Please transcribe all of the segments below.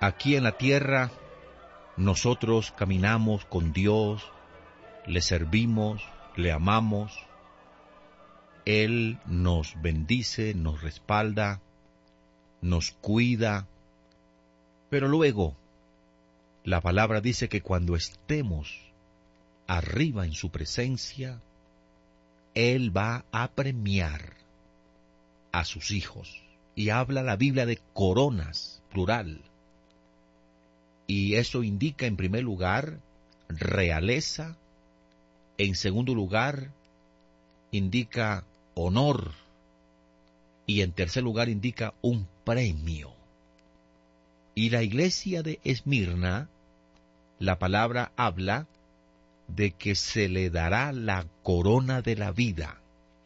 Aquí en la tierra nosotros caminamos con Dios, le servimos, le amamos. Él nos bendice, nos respalda, nos cuida. Pero luego, la palabra dice que cuando estemos arriba en su presencia, Él va a premiar a sus hijos. Y habla la Biblia de coronas, plural. Y eso indica, en primer lugar, realeza. En segundo lugar, indica honor. Y en tercer lugar, indica un premio. Y la iglesia de Esmirna, la palabra habla de que se le dará la corona de la vida.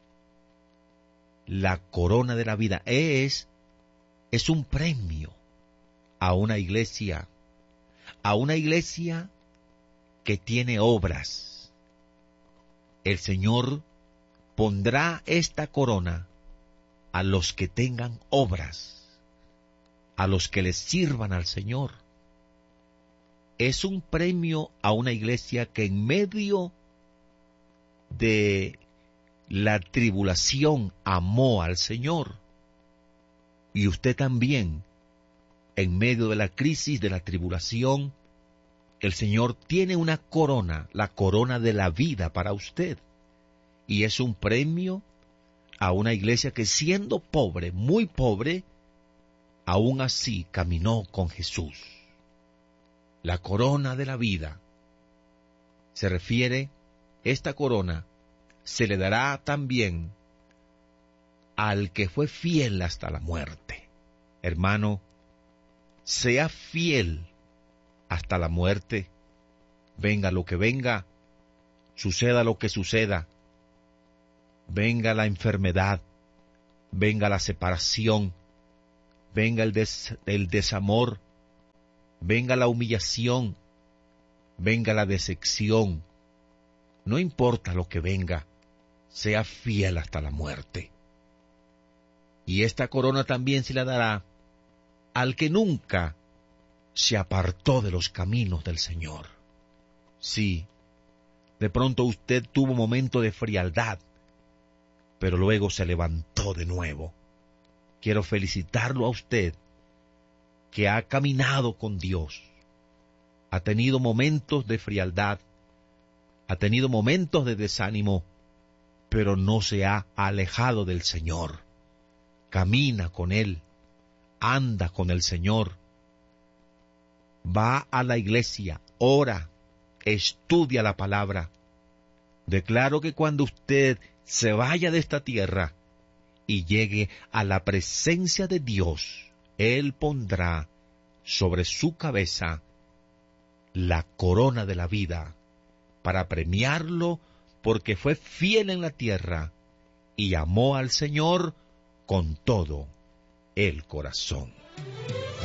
La corona de la vida es un premio a una iglesia que tiene obras. El Señor pondrá esta corona a los que tengan obras, a los que les sirvan al Señor. Es un premio a una iglesia que en medio de la tribulación amó al Señor. Y usted también, en medio de la crisis, de la tribulación, el Señor tiene una corona, la corona de la vida para usted. Y es un premio a una iglesia que, siendo pobre, muy pobre, aún así caminó con Jesús. La corona de la vida se refiere, esta corona se le dará también al que fue fiel hasta la muerte. Hermano, sea fiel hasta la muerte, venga lo que venga, suceda lo que suceda, venga la enfermedad, venga la separación, venga el desamor, venga la humillación, venga la decepción. No importa lo que venga, sea fiel hasta la muerte. Y esta corona también se la dará al que nunca se apartó de los caminos del Señor. Sí, de pronto usted tuvo un momento de frialdad, pero luego se levantó de nuevo. Quiero felicitarlo a usted, que ha caminado con Dios, ha tenido momentos de frialdad, ha tenido momentos de desánimo, pero no se ha alejado del Señor. Camina con Él, anda con el Señor, va a la iglesia, ora, estudia la palabra. Declaro que cuando usted se vaya de esta tierra y llegue a la presencia de Dios, Él pondrá sobre su cabeza la corona de la vida para premiarlo porque fue fiel en la tierra y amó al Señor con todo el corazón.